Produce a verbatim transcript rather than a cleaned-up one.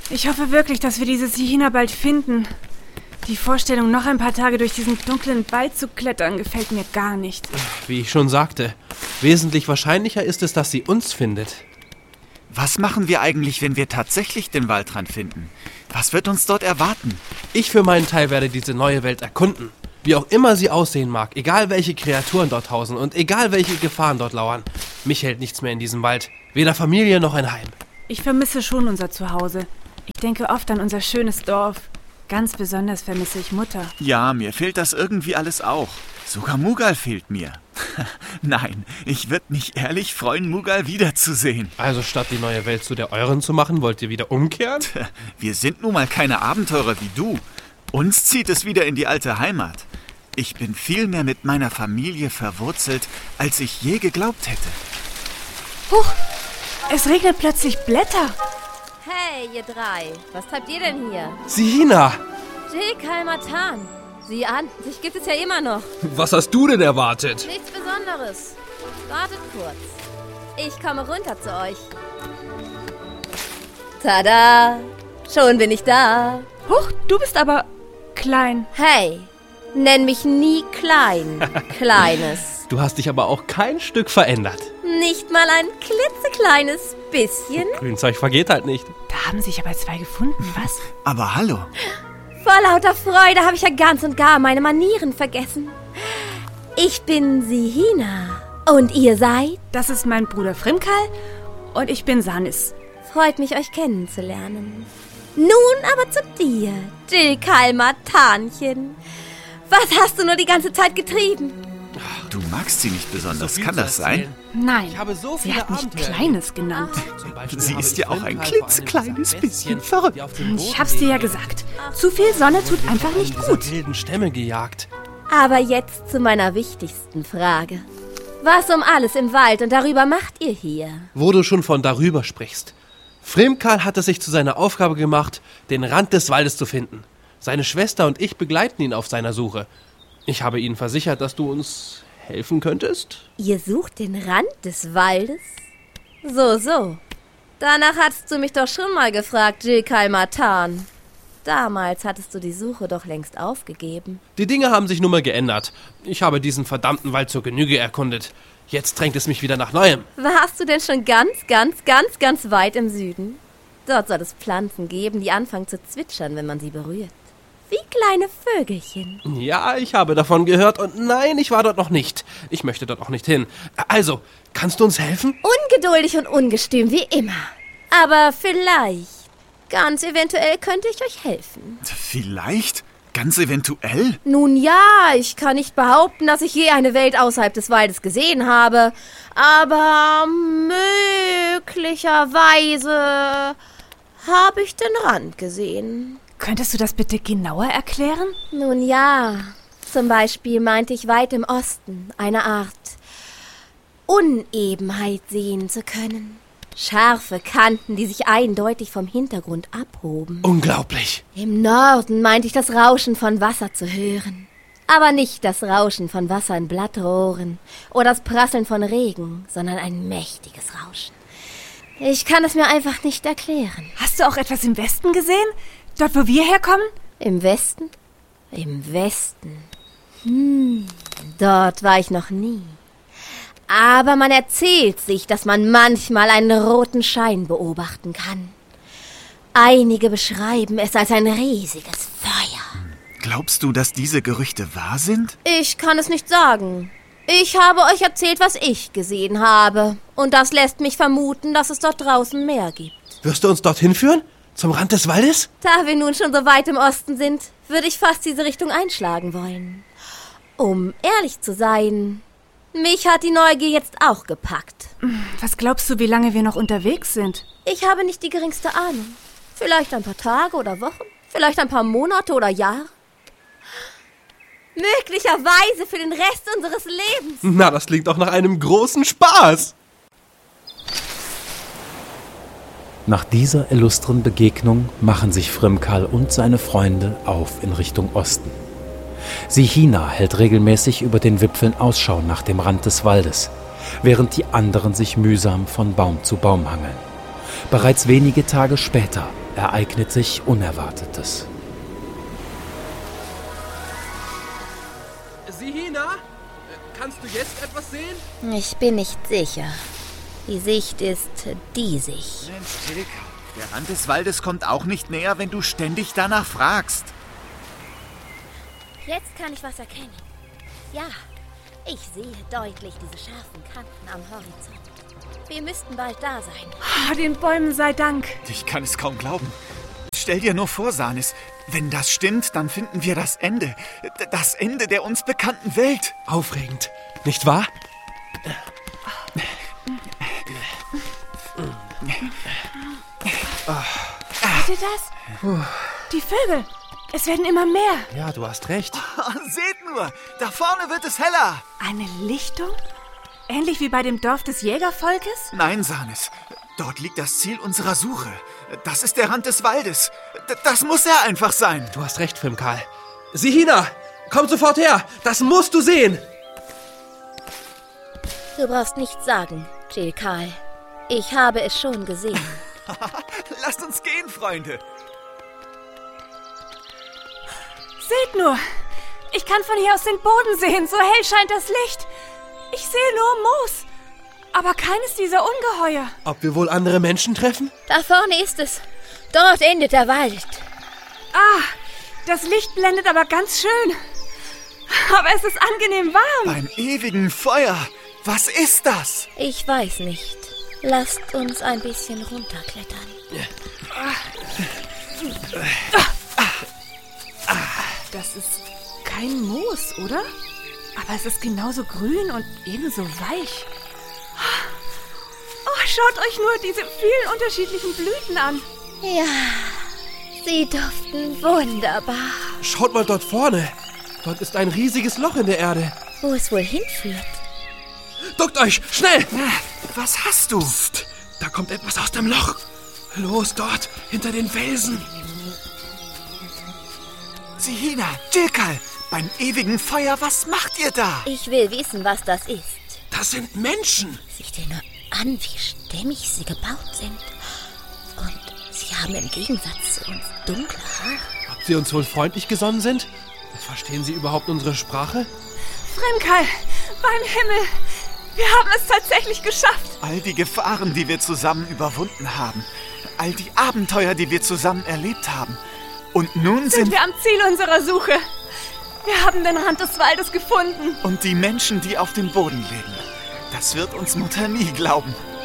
Ich hoffe wirklich, dass wir diese Sihina bald finden. Die Vorstellung, noch ein paar Tage durch diesen dunklen Wald zu klettern, gefällt mir gar nicht. Wie ich schon sagte, wesentlich wahrscheinlicher ist es, dass sie uns findet. Was machen wir eigentlich, wenn wir tatsächlich den Waldrand finden? Was wird uns dort erwarten? Ich für meinen Teil werde diese neue Welt erkunden. Wie auch immer sie aussehen mag, egal welche Kreaturen dort hausen und egal welche Gefahren dort lauern. Mich hält nichts mehr in diesem Wald. Weder Familie noch ein Heim. Ich vermisse schon unser Zuhause. Ich denke oft an unser schönes Dorf. Ganz besonders vermisse ich Mutter. Ja, mir fehlt das irgendwie alles auch. Sogar Mughal fehlt mir. Nein, ich würde mich ehrlich freuen, Mughal wiederzusehen. Also statt die neue Welt zu der euren zu machen, wollt ihr wieder umkehren? Wir sind nun mal keine Abenteurer wie du. Uns zieht es wieder in die alte Heimat. Ich bin viel mehr mit meiner Familie verwurzelt, als ich je geglaubt hätte. Huch, es regnet plötzlich Blätter. Hey, ihr drei, was treibt ihr denn hier? Sihina! Jil Kal-Matan. Sieh an, dich gibt es ja immer noch. Was hast du denn erwartet? Nichts Besonderes. Wartet kurz. Ich komme runter zu euch. Tada! Schon bin ich da. Huch, du bist aber klein. Hey, nenn mich nie klein, Kleines. Du hast dich aber auch kein Stück verändert. Nicht mal ein klitzekleines bisschen? Grünzeug vergeht halt nicht. Da haben sich aber zwei gefunden, was? Aber hallo. Vor lauter Freude habe ich ja ganz und gar meine Manieren vergessen. Ich bin Sihina. Und ihr seid? Das ist mein Bruder Frimkal und ich bin Sanis. Freut mich, euch kennenzulernen. Nun aber zu dir, Jil Kal-Matanchen. Was hast du nur die ganze Zeit getrieben? Du magst sie nicht besonders, So viel kann zu das sein? erzählen. Nein, Ich habe so sie viele hat mich Abenteuer Kleines genannt. Zum Beispiel Sie habe ist ich ja auch ein Frimkal klitzekleines vor einem bisschen dieser verrückt. die auf dem Boden Ich hab's dir ja leben. gesagt. Zu viel Sonne tut einfach In nicht dieser gut. wilden Stämme gejagt. Aber jetzt zu meiner wichtigsten Frage. Was um alles im Wald und darüber macht ihr hier? Wo du schon von darüber sprichst. Frimkal hat es sich zu seiner Aufgabe gemacht, den Rand des Waldes zu finden. Seine Schwester und ich begleiten ihn auf seiner Suche. Ich habe ihnen versichert, dass du uns helfen könntest. Ihr sucht den Rand des Waldes? So, so. Danach hattest du mich doch schon mal gefragt, Jil Kal-Matan. Damals hattest du die Suche doch längst aufgegeben. Die Dinge haben sich nun mal geändert. Ich habe diesen verdammten Wald zur Genüge erkundet. Jetzt drängt es mich wieder nach Neuem. Warst du denn schon ganz, ganz, ganz, ganz weit im Süden? Dort soll es Pflanzen geben, die anfangen zu zwitschern, wenn man sie berührt. Wie kleine Vögelchen. Ja, ich habe davon gehört und nein, ich war dort noch nicht. Ich möchte dort auch nicht hin. Also, kannst du uns helfen? Ungeduldig und ungestüm wie immer. Aber vielleicht, ganz eventuell könnte ich euch helfen. Vielleicht? Ganz eventuell? Nun ja, ich kann nicht behaupten, dass ich je eine Welt außerhalb des Waldes gesehen habe. Aber möglicherweise habe ich den Rand gesehen. Könntest du das bitte genauer erklären? Nun ja, zum Beispiel meinte ich weit im Osten eine Art Unebenheit sehen zu können. Scharfe Kanten, die sich eindeutig vom Hintergrund abhoben. Unglaublich. Im Norden meinte ich das Rauschen von Wasser zu hören. Aber nicht das Rauschen von Wasser in Blattrohren oder das Prasseln von Regen, sondern ein mächtiges Rauschen. Ich kann es mir einfach nicht erklären. Hast du auch etwas im Westen gesehen? Dort, wo wir herkommen? Im Westen? Im Westen. Hm, dort war ich noch nie. Aber man erzählt sich, dass man manchmal einen roten Schein beobachten kann. Einige beschreiben es als ein riesiges Feuer. Glaubst du, dass diese Gerüchte wahr sind? Ich kann es nicht sagen. Ich habe euch erzählt, was ich gesehen habe. Und das lässt mich vermuten, dass es dort draußen mehr gibt. Wirst du uns dorthin führen? Zum Rand des Waldes? Da wir nun schon so weit im Osten sind, würde ich fast diese Richtung einschlagen wollen. Um ehrlich zu sein, mich hat die Neugier jetzt auch gepackt. Was glaubst du, wie lange wir noch unterwegs sind? Ich habe nicht die geringste Ahnung. Vielleicht ein paar Tage oder Wochen, vielleicht ein paar Monate oder Jahre. Möglicherweise für den Rest unseres Lebens. Na, das klingt doch nach einem großen Spaß. Nach dieser illustren Begegnung machen sich Frimkal und seine Freunde auf in Richtung Osten. Sihina hält regelmäßig über den Wipfeln Ausschau nach dem Rand des Waldes, während die anderen sich mühsam von Baum zu Baum hangeln. Bereits wenige Tage später ereignet sich Unerwartetes. Sihina, kannst du jetzt etwas sehen? Ich bin nicht sicher. Die Sicht ist diesig. Mensch, Tilka, der Rand des Waldes kommt auch nicht näher, wenn du ständig danach fragst. Jetzt kann ich was erkennen. Ja, ich sehe deutlich diese scharfen Kanten am Horizont. Wir müssten bald da sein. Ah, den Bäumen sei Dank. Ich kann es kaum glauben. Stell dir nur vor, Sanis, wenn das stimmt, dann finden wir das Ende. Das Ende der uns bekannten Welt. Aufregend, nicht wahr? Seht ihr das? Die Vögel. Es werden immer mehr. Ja, du hast recht. Oh, seht nur, da vorne wird es heller. Eine Lichtung? Ähnlich wie bei dem Dorf des Jägervolkes? Nein, Sanis, dort liegt das Ziel unserer Suche. Das ist der Rand des Waldes. D- das muss er einfach sein. Du hast recht, Frimkal. Sihina, komm sofort her. Das musst du sehen. Du brauchst nichts sagen, Jilkal. Ich habe es schon gesehen. Lasst uns gehen, Freunde. Seht nur. Ich kann von hier aus den Boden sehen. So hell scheint das Licht. Ich sehe nur Moos. Aber keines dieser Ungeheuer. Ob wir wohl andere Menschen treffen? Da vorne ist es. Dort endet der Wald. Ah, das Licht blendet aber ganz schön. Aber es ist angenehm warm. Beim ewigen Feuer. Was ist das? Ich weiß nicht. Lasst uns ein bisschen runterklettern. Das ist kein Moos, oder? Aber es ist genauso grün und ebenso weich. Oh, schaut euch nur diese vielen unterschiedlichen Blüten an. Ja, sie duften wunderbar. Schaut mal dort vorne. Dort ist ein riesiges Loch in der Erde. Wo es wohl hinführt? Duckt euch, schnell! Was hast du? Psst, da kommt etwas aus dem Loch. Los, dort, hinter den Felsen. Sihina, Jilkal, beim ewigen Feuer, was macht ihr da? Ich will wissen, was das ist. Das sind Menschen. Sieh dir nur an, wie stämmig sie gebaut sind. Und sie haben im Gegensatz zu uns dunkle Haare. Ob sie uns wohl freundlich gesonnen sind? Verstehen sie überhaupt unsere Sprache? Frimkal, beim Himmel. Wir haben es tatsächlich geschafft. All die Gefahren, die wir zusammen überwunden haben. All die Abenteuer, die wir zusammen erlebt haben. Und nun Sind sind wir am Ziel unserer Suche. Wir haben den Rand des Waldes gefunden. und die Menschen, die auf dem Boden leben. Das wird uns Mutter nie glauben.